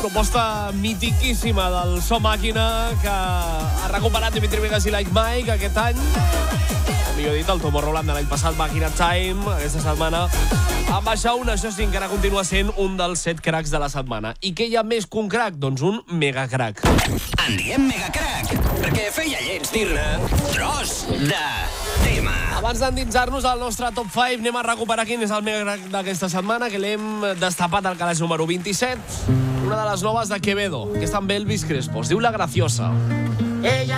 proposta mitiquíssima del So Màquina que ha recuperat Dimitri Vegas i Like Mike aquest any. O millor dit, el Tomorrowland de l'any passat, Màquina Time, aquesta setmana amb això sí, encara continua sent un dels 7 cracs de la setmana. I què hi ha més que un crac? Doncs un megacrac. En diem megacrac, perquè feia llets dir-ne tros de tema. Abans d'endinsar-nos al nostre top 5, anem a recuperar quin és el megacrac d'aquesta setmana, que l'hem destapat al calaix número 27. Una de les noves de Quevedo, que està amb Elvis Crespo. Es diu La Graciosa.